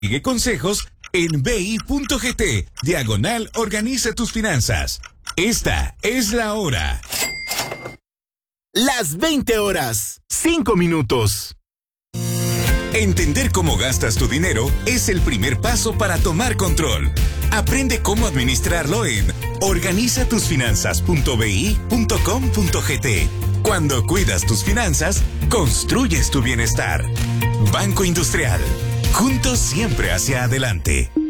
Sigue consejos en bi.gt, /organiza tus finanzas. Esta es la hora. Las 20 horas, 5 minutos. Entender cómo gastas tu dinero es el primer paso para tomar control. Aprende cómo administrarlo en organizatusfinanzas.bi.com.gt. Cuando cuidas tus finanzas, construyes tu bienestar. Banco Industrial. Juntos siempre hacia adelante.